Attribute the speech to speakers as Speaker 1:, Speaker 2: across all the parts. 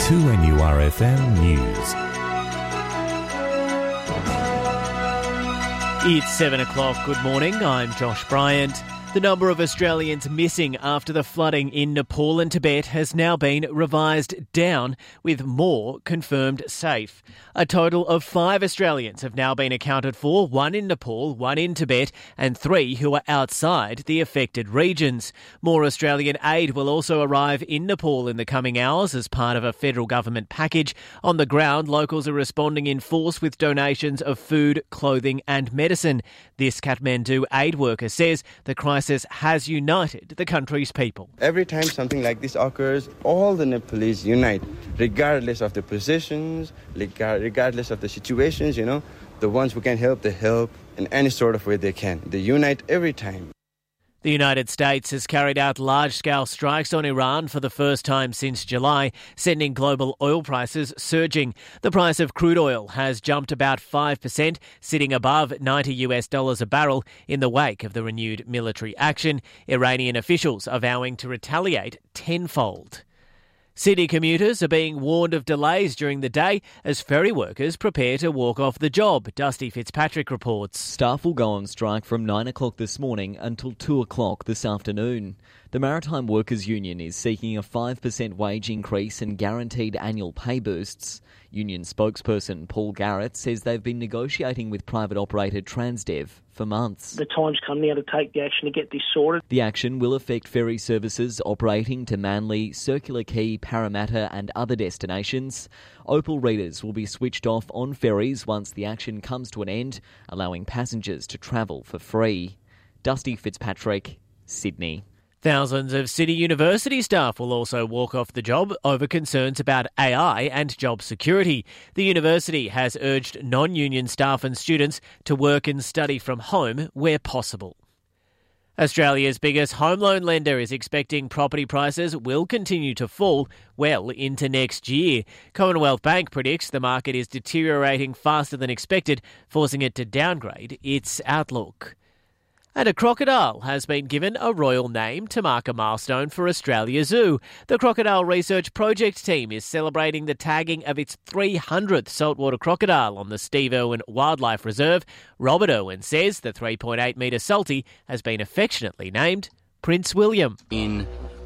Speaker 1: 2NURFM News.
Speaker 2: It's 7 o'clock. Good morning. I'm Josh Bryant. The number of Australians missing after the flooding in Nepal and Tibet has now been revised down, with more confirmed safe. A total of 5 Australians have now been accounted for, 1 in Nepal, 1 in Tibet, and 3 who are outside the affected regions. More Australian aid will also arrive in Nepal in the coming hours as part of a federal government package. On the ground, locals are responding in force with donations of food, clothing and medicine. This Kathmandu aid worker says the crisis has united the country's people.
Speaker 3: Every time something like this occurs, all the Nepalese unite, regardless of the positions, regardless of the situations, the ones who can help, they help in any sort of way they can. They unite every time.
Speaker 2: The United States has carried out large-scale strikes on Iran for the first time since July, sending global oil prices surging. The price of crude oil has jumped about 5%, sitting above $90 a barrel in the wake of the renewed military action. Iranian officials are vowing to retaliate tenfold. City commuters are being warned of delays during the day as ferry workers prepare to walk off the job. Dusty Fitzpatrick reports.
Speaker 4: Staff will go on strike from 9 o'clock this morning until 2 o'clock this afternoon. The Maritime Workers Union is seeking a 5% wage increase and guaranteed annual pay boosts. Union spokesperson Paul Garrett says they've been negotiating with private operator Transdev for months.
Speaker 5: The time's come now to take the action to get this sorted.
Speaker 4: The action will affect ferry services operating to Manly, Circular Quay, Parramatta and other destinations. Opal readers will be switched off on ferries once the action comes to an end, allowing passengers to travel for free. Dusty Fitzpatrick, Sydney.
Speaker 2: Thousands of City University staff will also walk off the job over concerns about AI and job security. The university has urged non-union staff and students to work and study from home where possible. Australia's biggest home loan lender is expecting property prices will continue to fall well into next year. Commonwealth Bank predicts the market is deteriorating faster than expected, forcing it to downgrade its outlook. And a crocodile has been given a royal name to mark a milestone for Australia Zoo. The Crocodile Research Project team is celebrating the tagging of its 300th saltwater crocodile on the Steve Irwin Wildlife Reserve. Robert Irwin says the 3.8-metre salty has been affectionately named Prince William.
Speaker 6: In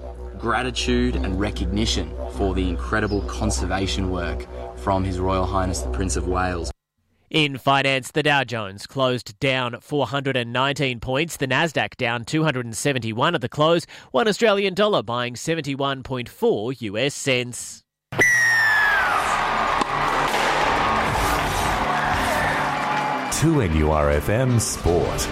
Speaker 6: gratitude and recognition for the incredible conservation work from His Royal Highness the Prince of Wales.
Speaker 2: In finance, the Dow Jones closed down 419 points, the Nasdaq down 271 at the close, $1 Australian dollar buying 71.4 US cents.
Speaker 1: To NURFM Sport.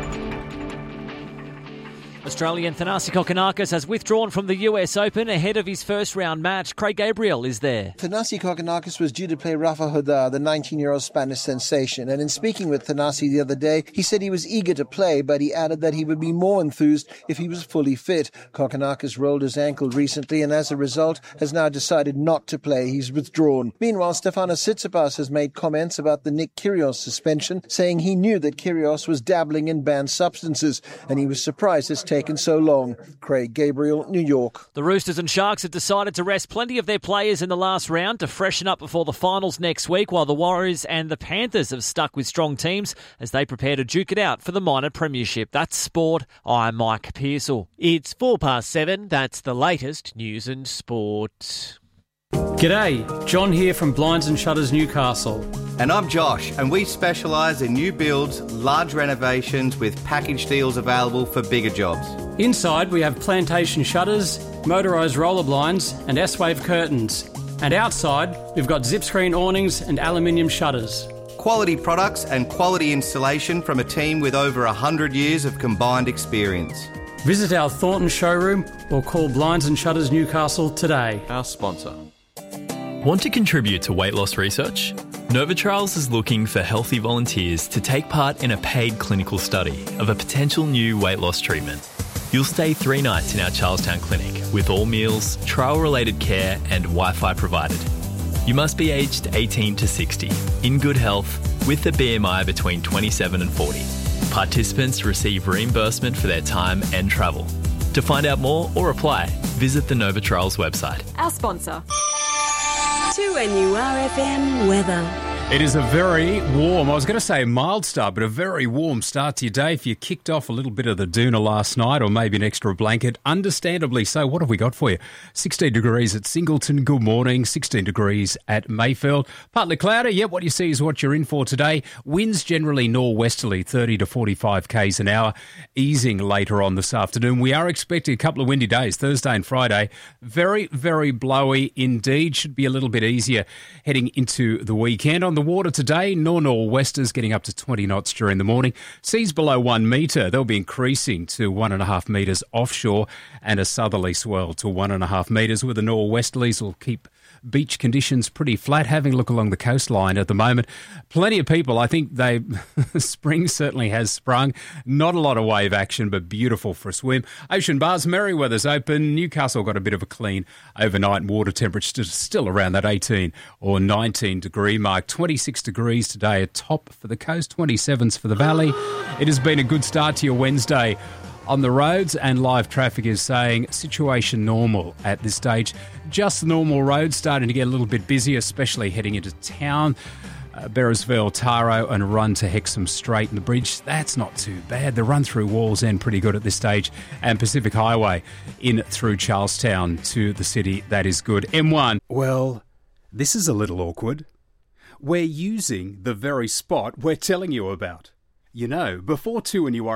Speaker 7: Australian Thanasi Kokkinakis has withdrawn from the US Open ahead of his first-round match. Craig Gabriel is there.
Speaker 8: Thanasi Kokkinakis was due to play Rafa Nadal, the 19-year-old Spanish sensation. And in speaking with Thanasi the other day, he said he was eager to play, but he added that he would be more enthused if he was fully fit. Kokkinakis rolled his ankle recently and as a result has now decided not to play. He's withdrawn. Meanwhile, Stefanos Tsitsipas has made comments about the Nick Kyrgios suspension, saying he knew that Kyrgios was dabbling in banned substances and he was surprised it's taken so long. Craig Gabriel, New York.
Speaker 7: The Roosters and Sharks have decided to rest plenty of their players in the last round to freshen up before the finals next week, while the Warriors and the Panthers have stuck with strong teams as they prepare to duke it out for the minor premiership. That's sport. I'm Mike Pearsall.
Speaker 2: It's 7:04. That's the latest news and sport.
Speaker 9: G'day, John here from Blinds and Shutters Newcastle.
Speaker 10: And I'm Josh, and we specialise in new builds, large renovations with package deals available for bigger jobs.
Speaker 9: Inside we have plantation shutters, motorised roller blinds and S-Wave curtains. And outside we've got zip screen awnings and aluminium shutters.
Speaker 10: Quality products and quality installation from a team with over 100 years of combined experience.
Speaker 9: Visit our Thornton showroom or call Blinds and Shutters Newcastle today.
Speaker 11: Our sponsor. Want to contribute to weight loss research? Novitrials is looking for healthy volunteers to take part in a paid clinical study of a potential new weight loss treatment. You'll stay 3 nights in our Charlestown clinic with all meals, trial-related care and Wi-Fi provided. You must be aged 18 to 60, in good health, with a BMI between 27 and 40. Participants receive reimbursement for their time and travel. To find out more or apply, visit the Novitrials website.
Speaker 12: Our sponsor. 2NURFM weather.
Speaker 13: It is a very warm, I was going to say mild start, but a very warm start to your day. If you kicked off a little bit of the doona last night or maybe an extra blanket, understandably so. What have we got for you? 16 degrees at Singleton, good morning. 16 degrees at Mayfield. Partly cloudy, yeah, what you see is what you're in for today. Winds generally northwesterly, 30 to 45 k's an hour, easing later on this afternoon. We are expecting a couple of windy days, Thursday and Friday. Very, very blowy indeed. Should be a little bit easier heading into the weekend. On the water today, nor'westers getting up to 20 knots during the morning. Seas below 1 metre. They'll be increasing to 1.5 metres offshore, and a southerly swell to 1.5 metres, with the nor'westerlies will keep beach conditions pretty flat. Having a look along the coastline at the moment, plenty of people, I think spring certainly has sprung. Not a lot of wave action, but beautiful for a swim. Ocean bars, Merryweather's open. Newcastle got a bit of a clean overnight, and water temperature still around that 18 or 19 degree mark. 26 degrees today, a top for the coast, 27s for the valley. It has been a good start to your Wednesday on the roads, and live traffic is saying situation normal at this stage. Just normal roads, starting to get a little bit busy, especially heading into town. Bearsville, Taro and run to Hexham Straight and the bridge. That's not too bad. The run through Walls End pretty good at this stage. And Pacific Highway in through Charlestown to the city. That is good. M1. Well, this is a little awkward. We're using the very spot we're telling you about. You know, before 2 and you are